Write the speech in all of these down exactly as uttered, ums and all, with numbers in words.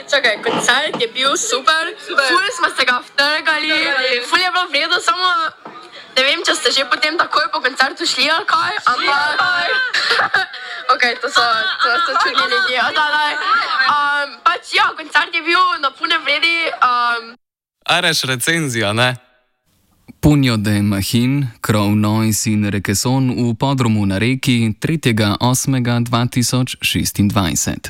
čakaj, koncert je bil super, super. Ful smo se ga vtrgali, ful je bilo vredo, samo ne vem, če ste že potem takoj po koncertu šli ali kaj, ampak... ok, to so, to so čudni ljudje, da, da. Um, pač ja, koncert je bil na pune vredi. Um... Areš recenzijo, ne? Punjo de Machin, Krov Noise in Rekeson v podrumu na Reki tretjega osmega dva tisoč šestindvajset.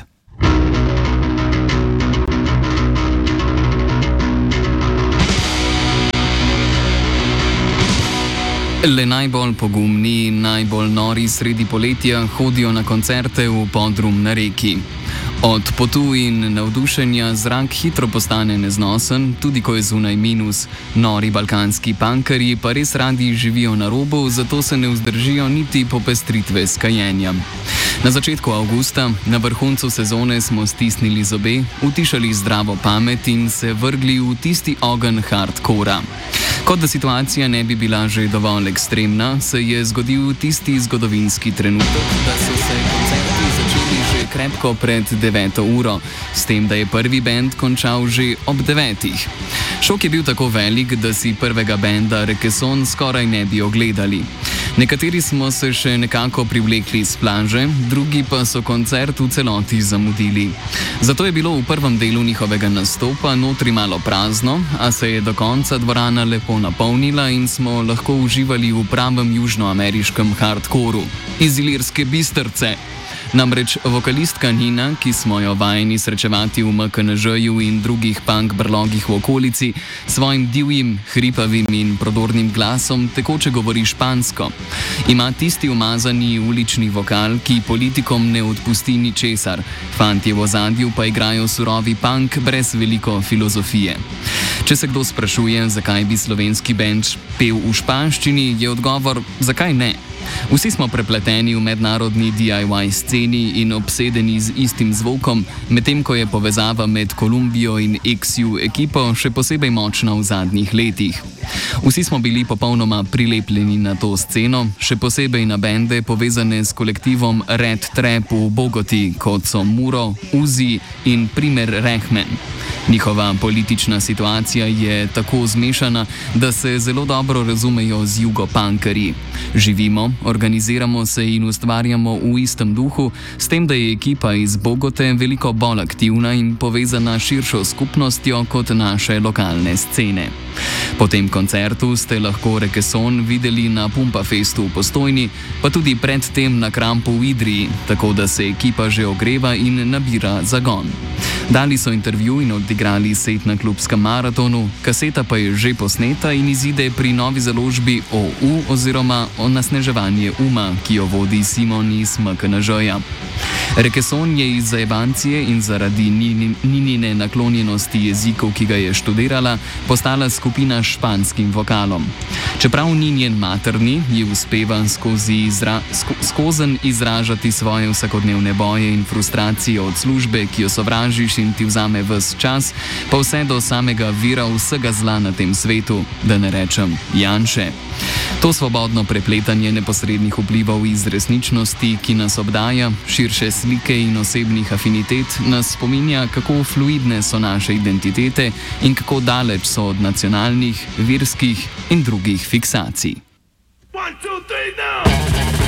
Le najbolj pogumni in najbolj nori sredi poletja hodijo na koncerte v podrum na Reki. Od potu in navdušenja zrak hitro postane neznosen, tudi ko je zunaj minus. Nori balkanski pankerji pa res radi živijo na robu, zato se ne vzdržijo niti popestritve s kajenjem. Na začetku avgusta, na vrhuncu sezone, smo stisnili zobe, utišali zdravo pamet in se vrgli v tisti ogenj hardcora. Kot da situacija ne bi bila že dovolj ekstremna, se je zgodil tisti zgodovinski trenutek, da so se koncerti začeli že krepko pred deveto uro, s tem, da je prvi bend končal že ob devetih. Šok je bil tako velik, da si prvega benda Rekeson skoraj ne bi ogledali. Nekateri smo se še nekako privlekli s plaže, drugi pa so koncert v celoti zamudili. Zato je bilo v prvem delu njihovega nastopa notri malo prazno, a se je do konca dvorana lepo napolnila in smo lahko uživali v pravem južnoameriškem hardcoru. Iz Ilirske Bistrce. Namreč vokalistka Nina, ki smo jo vajeni srečevati v M K N Ž-ju in drugih punk brlogih v okolici, svojim divjim, hripavim in prodornim glasom tekoče govori špansko. Ima tisti umazani ulični vokal, ki politikom ne odpusti ničesar. Fantje v ozadju pa igrajo surovi punk brez veliko filozofije. Če se kdo sprašuje, zakaj bi slovenski bend pel v španščini, je odgovor, zakaj ne? Vsi smo prepleteni v mednarodni D I Y sceni in obsedeni z istim zvokom, medtem ko je povezava med Kolumbijo in X U ekipo še posebej močna v zadnjih letih. Vsi smo bili popolnoma prilepljeni na to sceno, še posebej na bende povezane s kolektivom Red Trap v Bogoti, kot so Muro, Uzi in Primer Rehmen. Njihova politična situacija je tako zmešana, da se zelo dobro razumejo z jugopankerji. Živimo, organiziramo se in ustvarjamo v istem duhu, s tem, da je ekipa iz Bogote veliko bolj aktivna in povezana s širšo skupnostjo kot naše lokalne scene. Po tem koncertu ste lahko Rekeson videli na Pumpafestu v Postojni, pa tudi predtem na Krampu v Idriji, tako da se ekipa že ogreva in nabira zagon. Dali so intervju in odigrali set na klubskem maratonu, kaseta pa je že posneta in izide pri novi založbi O U oziroma Onasneževanje uma, ki jo vodi Simon iz M K N Ž-ja. Rekeson je iz zajebancije in zaradi Ninine naklonjenosti jezikov, ki ga je študirala, postala skupina s španskim vokalom. Čeprav ni njen materni, ji uspeva skozi izra, sko, skozen izražati svoje vsakodnevne boje in frustracije od službe, ki jo sovražiš in ti vzame ves čas, pa vse do samega vira vsega zla na tem svetu, da ne rečem Janše. To svobodno prepletanje neposrednih vplivov iz resničnosti, ki nas obdaja, širše slike in osebnih afinitet, nas spominja, kako fluidne so naše identitete in kako daleč so od nacionalnih, verskih in drugih fiksacij. One, two, three, now!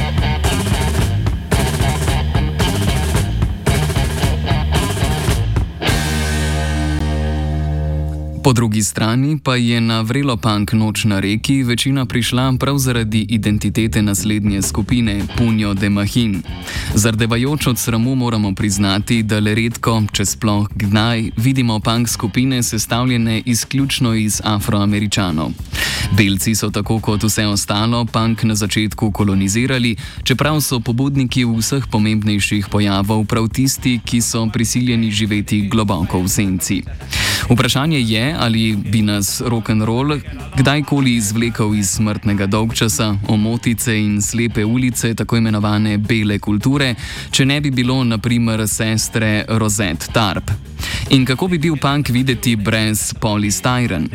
Po drugi strani pa je na vrelo punk noč na Reki večina prišla prav zaradi identitete naslednje skupine, Punjo de Machin. Zardevajoč od sramu moramo priznati, da le redko, če sploh kdaj, vidimo punk skupine sestavljene izključno iz Afroameričanov. Belci so tako kot vse ostalo punk na začetku kolonizirali, čeprav so pobudniki vseh pomembnejših pojavov prav tisti, ki so prisiljeni živeti globoko v senci. Vprašanje je, ali bi nas rock'n'roll kdajkoli izvlekel iz smrtnega dolgčasa, omotice in slepe ulice tako imenovane bele kulture, če ne bi bilo na primer sestre Rosette Tarp. In kako bi bil punk videti brez Poly Styrene?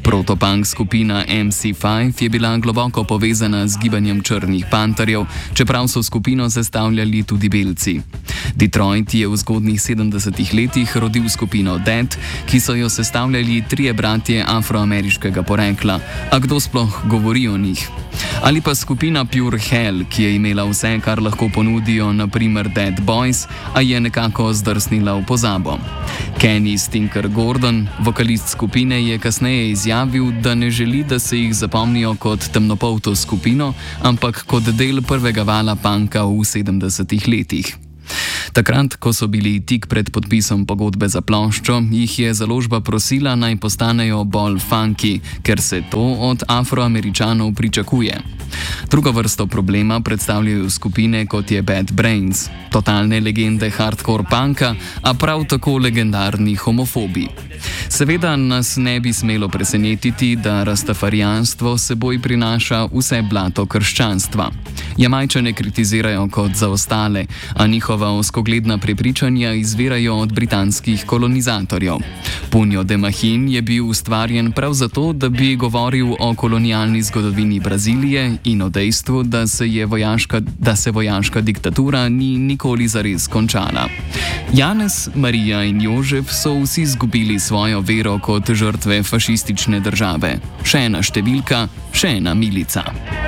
Protopunk skupina M C pet je bila globoko povezana z gibanjem Črnih panterjev, čeprav so skupino sestavljali tudi belci. Detroit je v zgodnjih sedemdesetih letih rodil skupino Dead, ki so jo sestavljali trije bratje afroameriškega porekla. A kdo sploh govori o njih? Ali pa skupina Pure Hell, ki je imela vse, kar lahko ponudijo, naprimer Dead Boys, a je nekako zdrsnila v pozabo. Kenny Stinker Gordon, vokalist skupine, je kasneje izjavil, da ne želi, da se jih zapomnijo kot temnopolto skupino, ampak kot del prvega vala punka v sedemdesetih letih. Takrat, ko so bili tik pred podpisom pogodbe za ploščo, jih je založba prosila, naj postanejo bolj funky, ker se to od Afroameričanov pričakuje. Drugo vrsto problema predstavljajo skupine kot je Bad Brains, totalne legende hardcore punka, a prav tako legendarni homofobi. Seveda nas ne bi smelo presenetiti, da rastafarijanstvo seboj prinaša vse blato krščanstva. Jamajčane kritizirajo kot zaostale, a njihova ozkogledna prepričanja izvirajo od britanskih kolonizatorjev. Punjo de Machin je bil ustvarjen prav zato, da bi govoril o kolonialni zgodovini Brazilije in o dejstvu, da se, je vojaška, da se vojaška diktatura ni nikoli zares končala. Janez, Marija in Jožef so vsi izgubili svojo vero kot žrtve fašistične države. Še ena številka, še ena milica.